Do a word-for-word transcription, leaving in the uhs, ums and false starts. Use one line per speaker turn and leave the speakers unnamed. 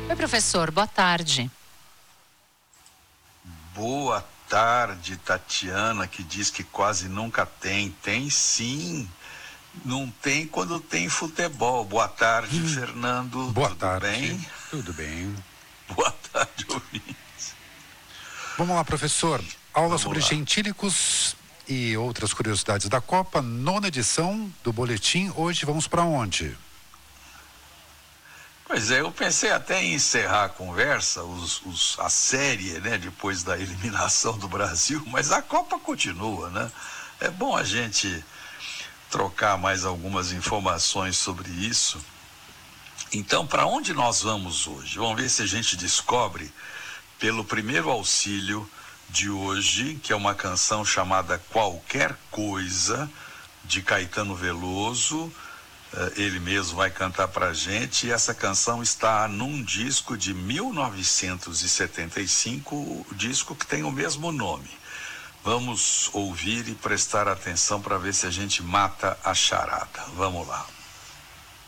Oi, professor, boa tarde.
Boa tarde, Tatiana, que diz que quase nunca tem. Tem sim. Não tem quando tem futebol. Boa tarde, hum. Fernando.
Boa
Tudo
tarde.
bem?
Tudo bem.
Boa tarde, ouvintes.
Vamos lá, professor. Aula
Vamos
sobre
lá.
gentílicos e outras curiosidades da Copa, nona edição do boletim. Hoje vamos para onde?
Pois é, eu pensei até em encerrar a conversa, os, os, a série, né, depois da eliminação do Brasil, mas a Copa continua, né? É bom a gente trocar mais algumas informações sobre isso. Então, para onde nós vamos hoje? Vamos ver se a gente descobre, pelo primeiro auxílio de hoje, que é uma canção chamada Qualquer Coisa, de Caetano Veloso. Ele mesmo vai cantar pra gente, e essa canção está num disco de mil novecentos e setenta e cinco, o disco que tem o mesmo nome. Vamos ouvir e prestar atenção para ver se a gente mata a charada. Vamos lá.